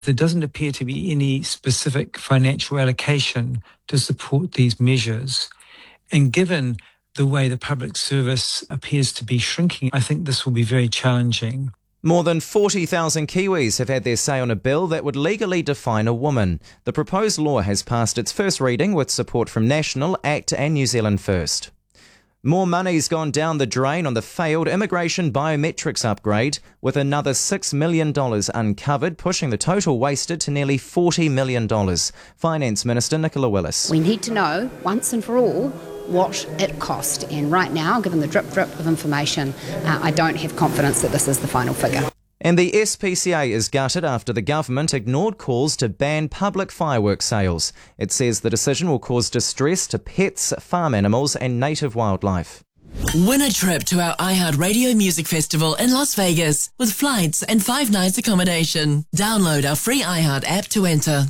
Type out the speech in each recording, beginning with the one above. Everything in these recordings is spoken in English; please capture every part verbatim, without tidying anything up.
There doesn't appear to be any specific financial allocation to support these measures. And given the way the public service appears to be shrinking, I think this will be very challenging. More than forty thousand Kiwis have had their say on a bill that would legally define a woman. The proposed law has passed its first reading with support from National, ACT and New Zealand First. More money's gone down the drain on the failed immigration biometrics upgrade, with another six million dollars uncovered, pushing the total wasted to nearly forty million dollars. Finance Minister Nicola Willis. We need to know, once and for all, what it cost. And right now, given the drip drip of information, uh, I don't have confidence that this is the final figure. And the S P C A is gutted after the government ignored calls to ban public fireworks sales. It says the decision will cause distress to pets, farm animals and native wildlife. Win a trip to our iHeartRadio Music Festival in Las Vegas with flights and five nights accommodation. Download our free iHeart app to enter.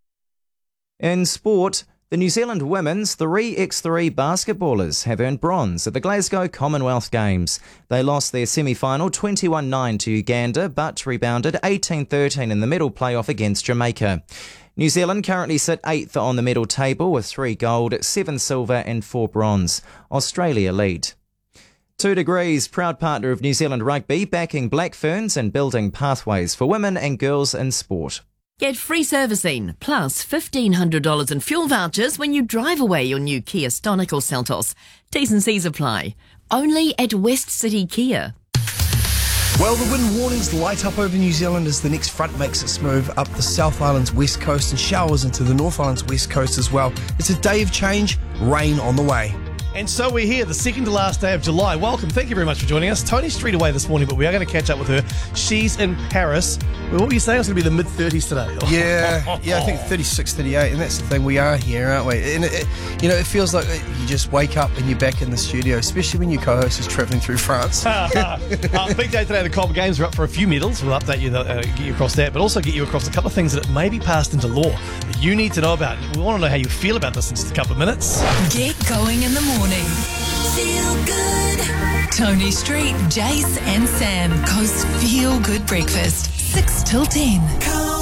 In sport, the New Zealand women's three by three basketballers have earned bronze at the Glasgow Commonwealth Games. They lost their semi-final twenty-one nine to Uganda, but rebounded eighteen thirteen in the medal playoff against Jamaica. New Zealand currently sit eighth on the medal table with three gold, seven silver and four bronze. Australia lead. Two Degrees, proud partner of New Zealand Rugby, backing Black Ferns and building pathways for women and girls in sport. Get free servicing, plus fifteen hundred dollars in fuel vouchers when you drive away your new Kia Stonic or Seltos. T's and C's apply. Only at West City Kia. Well, the wind warnings light up over New Zealand as the next front makes its move up the South Island's west coast and showers into the North Island's west coast as well. It's a day of change, rain on the way. And so we're here, the second to last day of July. Welcome. Thank you very much for joining us. Tony Street away this morning, but we are going to catch up with her. She's in Paris. Well, what were you saying? It's going to be the mid-thirties today. Yeah, yeah, I think thirty-six, thirty-eight, and that's the thing. We are here, aren't we? And, it, it, you know, it feels like you just wake up and you're back in the studio, especially when your co-host is travelling through France. uh, big day today. The Cobb Games are up for a few medals. We'll update you, uh, get you across that, but also get you across a couple of things that may be passed into law that you need to know about. We want to know how you feel about this in just a couple of minutes. Get going in the morning. Feel good. Tony Street, Jace and Sam. Coast Feel Good Breakfast. six till ten.